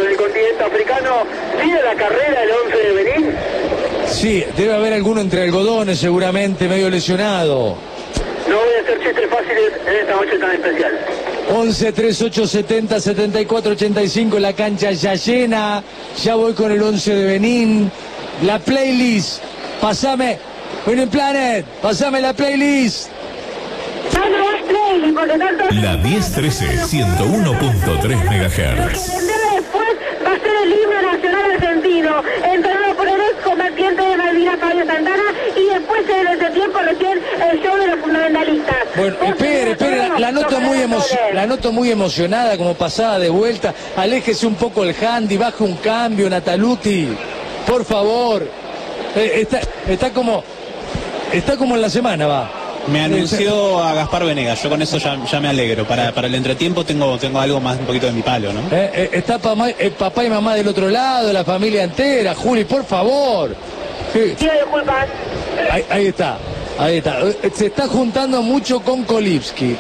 en el continente africano. ¿Sigue la carrera el 11 de Benín? Sí, debe haber alguno entre algodones seguramente, medio lesionado. No voy a hacer chistes fáciles en esta noche tan especial. 11 38 70 74 85, la cancha ya llena. Ya voy con el 11 de Benín. La playlist, pasame, Winning Planet, pasame la playlist. La 1013, 101.3 MHz. Después va a ser el himno nacional argentino, entrenado por el ex combatiente de Malvinas, Fabio Santana, y después en ese tiempo recién el show de los fundamentalistas. Bueno, espere, la noto muy emocionada, como pasada de vuelta. Aléjese un poco el handy, baje un cambio, Nataluti, por favor. Está como en la semana, va. Me anunció a Gaspar Venegas, yo con eso ya me alegro. Para el entretiempo tengo algo más, un poquito de mi palo, ¿no? Está papá y mamá del otro lado, la familia entera. Juli, por favor. Pido disculpas. Ahí está. Se está juntando mucho con Kolipski,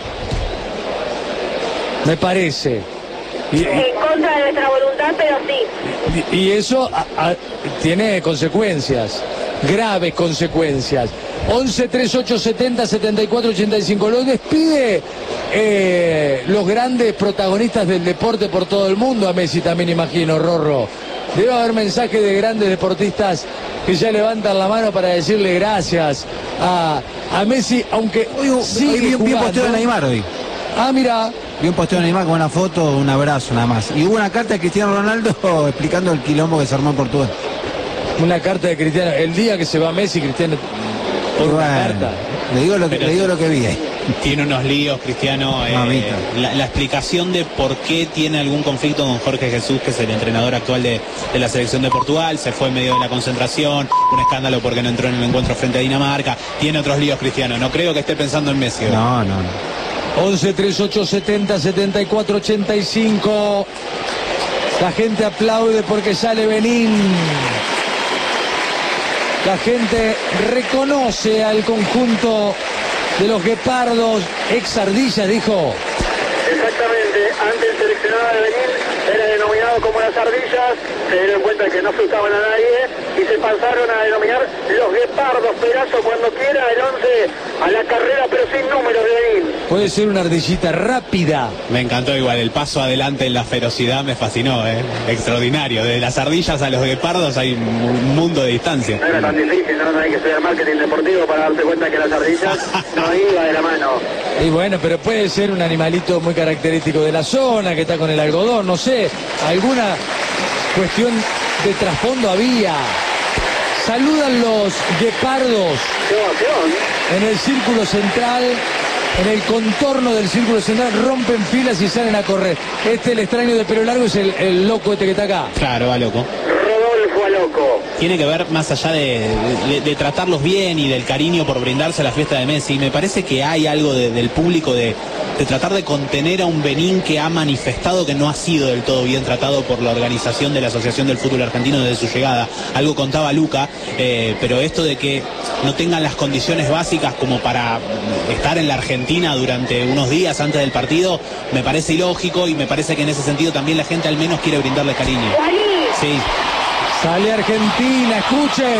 me parece. En contra de nuestra voluntad, pero sí. Y eso tiene consecuencias, graves consecuencias. 11 38 70 74 85. Lo despide los grandes protagonistas del deporte por todo el mundo. A Messi también, imagino, Rorro. Debe haber mensajes de grandes deportistas que ya levantan la mano para decirle gracias a Messi, aunque sigue vi un posteo de Neymar hoy. Ah, mira. Vi un posteo de Neymar con una foto, un abrazo nada más. Y hubo una carta de Cristiano Ronaldo explicando el quilombo que se armó en Portugal. Una carta de Cristiano. El día que se va Messi, Cristiano... Bueno, carta. Le digo lo que vi ahí. Tiene unos líos, Cristiano. La explicación de por qué tiene algún conflicto con Jorge Jesús, que es el entrenador actual de la selección de Portugal. Se fue en medio de la concentración. Un escándalo porque no entró en el encuentro frente a Dinamarca. Tiene otros líos, Cristiano. No creo que esté pensando en Messi. No. 11 38 70 74 85. La gente aplaude porque sale Benín. La gente reconoce al conjunto de los guepardos, ex ardillas, dijo. Exactamente, antes el seleccionado de Benín era denominado como las ardillas, se dieron cuenta que no asustaban a nadie y se pasaron a denominar los guepardos. Perazo, cuando quiera, el 11 a la carrera, pero sin números de Benín. Puede ser una ardillita rápida. Me encantó igual, el paso adelante en la ferocidad me fascinó, extraordinario. De las ardillas a los guepardos hay un mundo de distancia. No era tan difícil, no hay que estudiar marketing deportivo para darse cuenta que las ardillas no iba de la mano. Y bueno, pero puede ser un animalito muy característico de la zona, que está con el algodón, no sé, alguna cuestión de trasfondo había. Saludan los guepardos en el círculo central, en el contorno del círculo central, rompen filas y salen a correr. El extraño de pelo largo es el loco este que está acá. Claro, va loco. Rodolfo a loco. Tiene que ver más allá de tratarlos bien y del cariño por brindarse a la fiesta de Messi. Me parece que hay algo del público de tratar de contener a un Benín que ha manifestado que no ha sido del todo bien tratado por la organización de la Asociación del Fútbol Argentino desde su llegada. Algo contaba Luca, pero esto de que no tengan las condiciones básicas como para estar en la Argentina durante unos días antes del partido, me parece ilógico, y me parece que en ese sentido también la gente al menos quiere brindarle cariño. Sí. Sale Argentina, escuchen.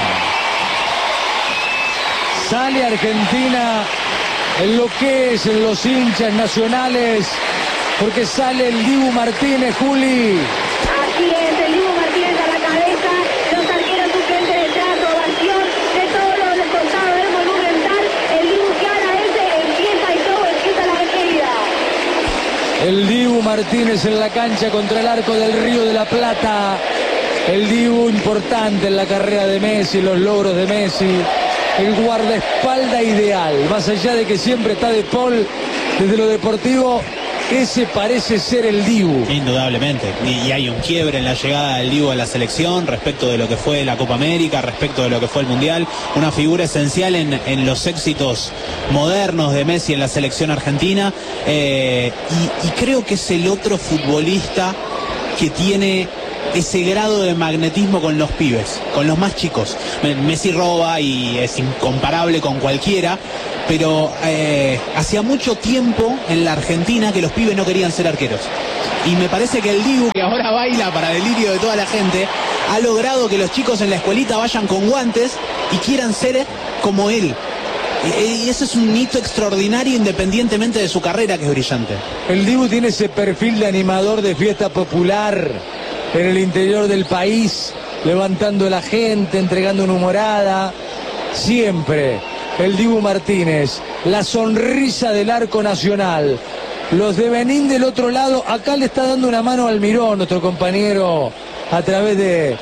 Sale Argentina en lo que es, en los hinchas nacionales, porque sale el Dibu Martínez, Juli. Así es, el Dibu Martínez a la cabeza, los arqueros suplentes detrás, ovación de todos los descontados del Monumental. El Dibu claramente empieza el show, empieza la despedida. El Dibu Martínez en la cancha contra el arco del Río de la Plata. El Dibu importante en la carrera de Messi, los logros de Messi. El guardaespaldas ideal, más allá de que siempre está de Paul desde lo deportivo, ese parece ser el Dibu. Indudablemente, y hay un quiebre en la llegada del Dibu a la selección respecto de lo que fue la Copa América, respecto de lo que fue el Mundial, una figura esencial en los éxitos modernos de Messi en la selección argentina, y creo que es el otro futbolista que tiene ese grado de magnetismo con los pibes, con los más chicos. Messi roba y es incomparable con cualquiera, pero hacía mucho tiempo en la Argentina que los pibes no querían ser arqueros. Y me parece que el Dibu, que ahora baila para delirio de toda la gente, ha logrado que los chicos en la escuelita vayan con guantes y quieran ser como él. Y eso es un hito extraordinario independientemente de su carrera, que es brillante. El Dibu tiene ese perfil de animador de fiesta popular en el interior del país, levantando a la gente, entregando una humorada. Siempre el Dibu Martínez, la sonrisa del arco nacional. Los de Benín del otro lado, acá le está dando una mano al Mirón, nuestro compañero, a través de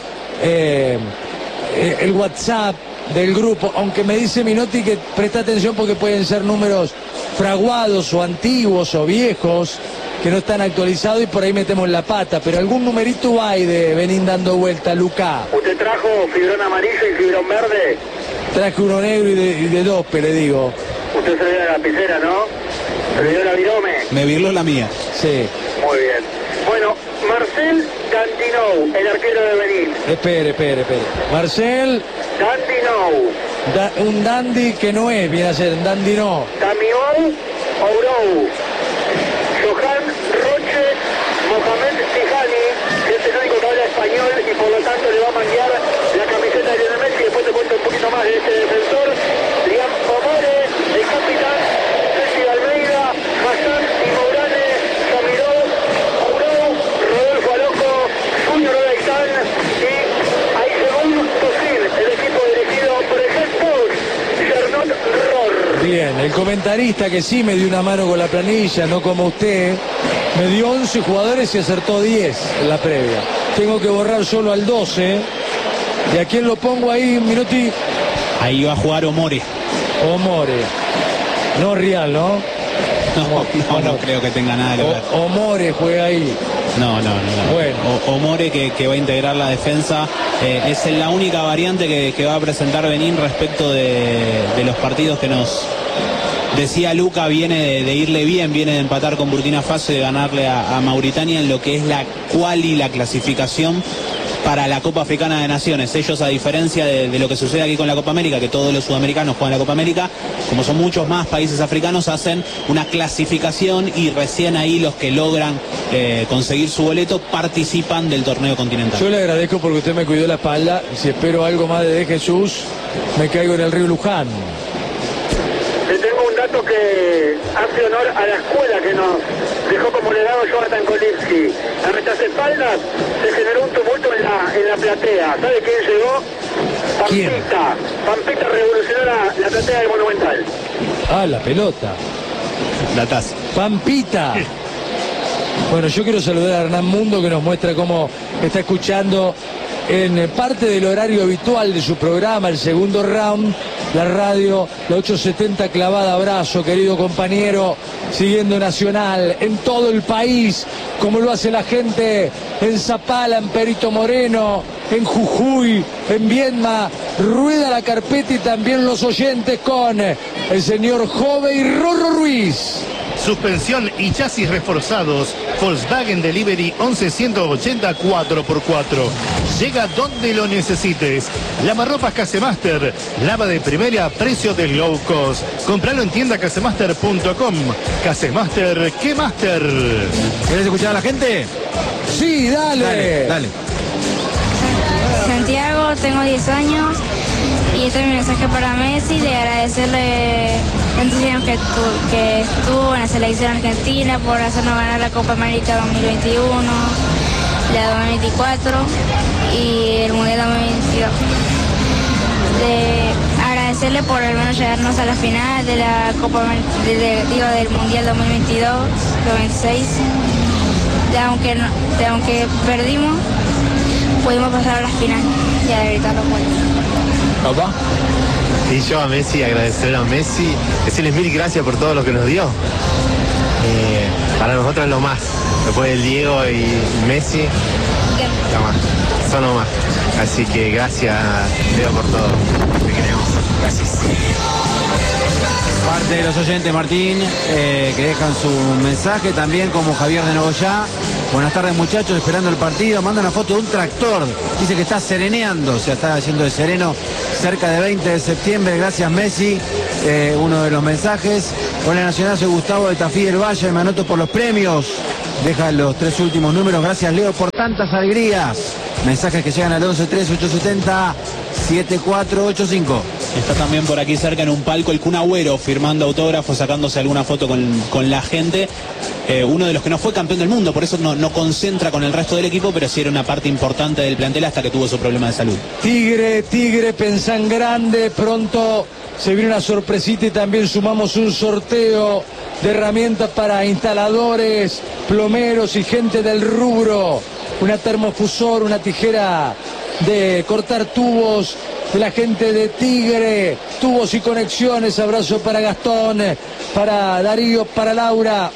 el WhatsApp del grupo, aunque me dice Minotti que presta atención porque pueden ser números fraguados o antiguos o viejos que no están actualizados y por ahí metemos la pata, pero algún numerito hay de Benín dando vuelta, Luca. ¿Usted trajo fibrón amarillo y fibrón verde? Traje uno negro y de dope, le digo. Usted se le dio la lapicera, ¿no? Se le dio la virome. Me virló la mía. Sí. Muy bien. Bueno, Marcel Dandinou, el arquero de Benín. Espere. Marcel Dandinou. un dandy que no es, viene a ser un dandy no. Damiou Ourou. Johan Roche Mohamed Tijani, que es el único que habla español y por lo tanto le va a manguear la camiseta de Lionel Messi. Después te cuento un poquito más de este defensor. Liam Omore, el capitán, Ceci Almeida, Hassan y Mourane, Samiró, Ourou, Rodolfo Aloco, Junior Odeitán y Aisegun Tosin, el equipo dirigido por el head coach Gernot Rohr. Bien, el comentarista que sí me dio una mano con la planilla, no como usted, me dio 11 jugadores y acertó 10 en la previa. Tengo que borrar solo al 12. ¿Y a quién lo pongo ahí, Minotti? Ahí va a jugar Omore. Omore. No Real, ¿no? No creo que tenga nada que ver. Omore juega ahí. No. Bueno. Omore que va a integrar la defensa. Es la única variante que va a presentar Benín respecto de los partidos que nos decía Luca. Viene de irle bien, viene de empatar con Burkina Faso y de ganarle a Mauritania en lo que es la quali, la clasificación para la Copa Africana de Naciones. Ellos, a diferencia de lo que sucede aquí con la Copa América, que todos los sudamericanos juegan la Copa América, como son muchos más países africanos, hacen una clasificación y recién ahí los que logran conseguir su boleto participan del torneo continental. Yo le agradezco porque usted me cuidó la espalda. Si espero algo más de Jesús, me caigo en el río Luján. Le tengo un dato que hace honor a la escuela que nos dejó como legado Jonathan Kolinski. A nuestras espaldas se generó un tumulto en la platea. ¿Sabe quién llegó? Pampita. Pampita revolucionó la platea del Monumental. Ah, la pelota. La taza. Pampita. Bueno, yo quiero saludar a Hernán Mundo, que nos muestra cómo está escuchando en parte del horario habitual de su programa, el segundo round, la radio, la 870 clavada. Abrazo, querido compañero, siguiendo Nacional en todo el país, como lo hace la gente en Zapala, en Perito Moreno, en Jujuy, en Viedma. Rueda la carpeta y también los oyentes con el señor Jove y Rorro Ruiz. Suspensión y chasis reforzados. Volkswagen Delivery 11180 4x4. Llega donde lo necesites. Lavarropas Casemaster. Lava de primera, precio del low cost. Compralo en tienda casemaster.com. Casemaster, ¿qué master? ¿Querés escuchar a la gente? Sí, dale. Dale. Santiago, tengo 10 años y este es mi mensaje para Messi, de agradecerle tantos años que estuvo en la selección argentina por hacernos ganar la Copa América 2021, la 2024 y el Mundial 2022. Agradecerle por al menos llegarnos a la final de la Copa del Mundial 2022, 2026. Aunque perdimos, pudimos pasar a la final y a gritar los goles. ¿Papá? Y yo a Messi, agradecerle a Messi, decirles mil gracias por todo lo que nos dio. Para nosotros es lo más. Después del Diego y Messi, lo más. Son lo más. Así que gracias, Leo, por todo. Te queremos. Gracias. Parte de los oyentes, Martín, que dejan su mensaje, también como Javier de Nogoyá, Buenas tardes, muchachos, esperando el partido. Manda una foto de un tractor. Dice que está sereneando, o sea, está haciendo de sereno cerca de 20 de septiembre. Gracias, Messi. Uno de los mensajes. Hola, Nacional, soy Gustavo de Tafí del Valle. Me anoto por los premios. Deja los 3 últimos números. Gracias, Leo, por tantas alegrías. Mensajes que llegan al 11-3-870-7485. Está también por aquí cerca en un palco el Kun Agüero firmando autógrafos, sacándose alguna foto con la gente. Uno de los que no fue campeón del mundo, por eso no concentra con el resto del equipo, pero sí era una parte importante del plantel hasta que tuvo su problema de salud. Tigre, pensá en grande, pronto se viene una sorpresita y también sumamos un sorteo de herramientas para instaladores, plomeros y gente del rubro. Una termofusor, una tijera de cortar tubos de la gente de Tigre, tubos y conexiones. Abrazo para Gastón, para Darío, para Laura.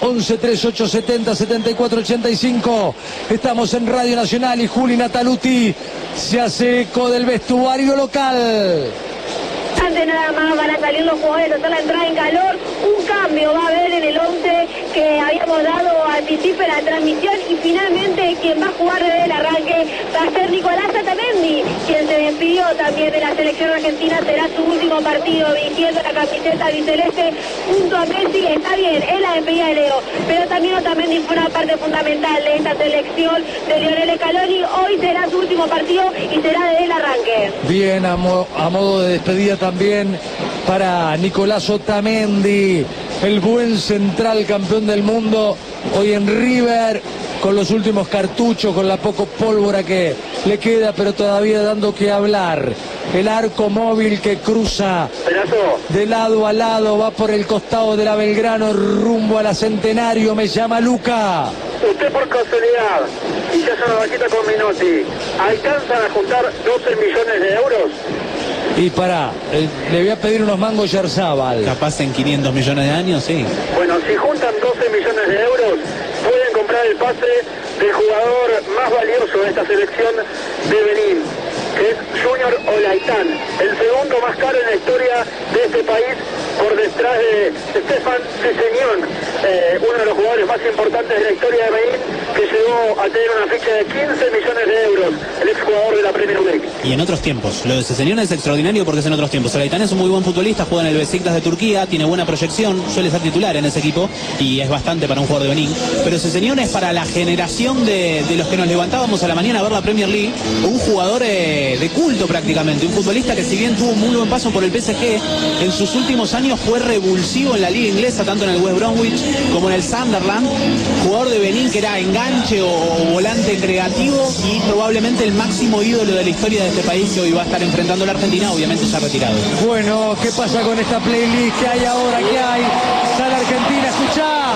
11-3870-7485. Estamos en Radio Nacional y Juli Nataluti se hace eco del vestuario local. Antes nada más van a salir los jugadores, está la entrada en calor, un cambio va a haber en el 11 que habíamos dado al principio de la transmisión y finalmente quien va a jugar desde el arranque va a ser Nicolás Otamendi, quien se despidió también de la selección argentina, será su último partido vistiendo la camiseta albiceleste junto a Messi. Está bien, es la despedida de Leo, pero también Otamendi fue una parte fundamental de esta selección de Lionel Scaloni. Hoy será su último partido y será desde el arranque. Bien, a modo de despedida también para Nicolás Otamendi, el buen central campeón del mundo, hoy en River, con los últimos cartuchos, con la poco pólvora que le queda, pero todavía dando que hablar. El arco móvil que cruza de lado a lado, va por el costado de la Belgrano, rumbo a la Centenario. Me llama Luca. Usted por casualidad, y se hace una vaquita con Minotti, ¿alcanzan a juntar 12 millones de euros? Y le voy a pedir unos mangos Yarzábal. Capaz en 500 millones de años, sí. Bueno, si juntan 12 millones de euros, pueden comprar el pase del jugador más valioso de esta selección de Benín, que es Junior Olaitán, el segundo más caro en la historia de este país, por detrás de Stefan Cesseñón, uno de los jugadores más importantes de la historia de Benín, que llegó a tener una ficha de 15 millones de euros, el exjugador de la Premier League. Y en otros tiempos. Lo de Cesseñón es extraordinario porque es en otros tiempos. Olaitán es un muy buen futbolista, juega en el Besiktas de Turquía, tiene buena proyección, suele ser titular en ese equipo y es bastante para un jugador de Benín. Pero Cesseñón es para la generación de los que nos levantábamos a la mañana a ver la Premier League, un jugador de culto prácticamente, un futbolista que si bien tuvo un muy buen paso por el PSG, en sus últimos años fue revulsivo en la liga inglesa, tanto en el West Bromwich como en el Sunderland, jugador de Benín que era enganche o volante creativo y probablemente el máximo ídolo de la historia de este país, que hoy va a estar enfrentando a la Argentina, obviamente ya retirado. Bueno, ¿qué pasa con esta playlist? ¿Qué hay ahora? ¿Qué hay? Sale Argentina, escuchá.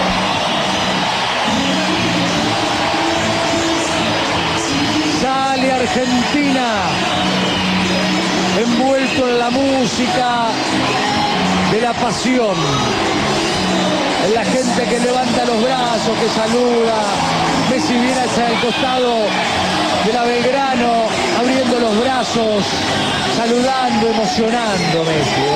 Sale Argentina, envuelto en la música de la pasión, en la gente que levanta los brazos, que saluda. Messi viene hacia el costado de la Belgrano, abriendo los brazos, saludando, emocionando Messi.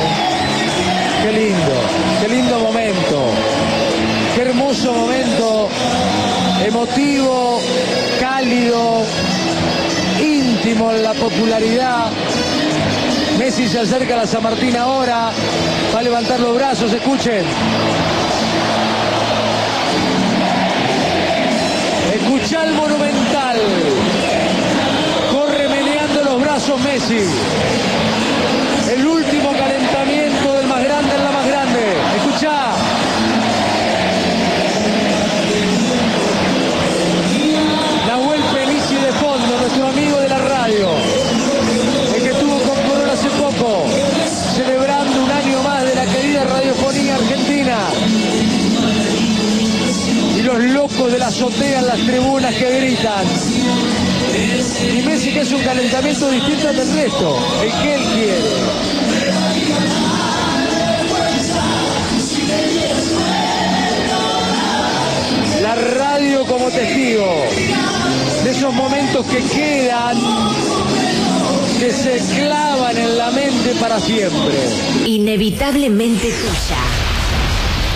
Qué lindo momento, qué hermoso momento, emotivo, cálido, íntimo en la popularidad. Messi se acerca a la San Martín ahora, va a levantar los brazos, escuchen. Escuchá el Monumental, corre meneando los brazos Messi. El último calentamiento del más grande en la más grande. Escuchá. Nahuel Penici de fondo, nuestro amigo de la radio, el que estuvo con Corona hace poco, celebrando un año más de la querida radiofonía argentina. Y los locos de la azotea en las tribunas que gritan. Y Messi que es un calentamiento distinto al del resto, el que él quiere. La radio como testigo de esos momentos que quedan, que se clavan en la mente para siempre. Inevitablemente tuya.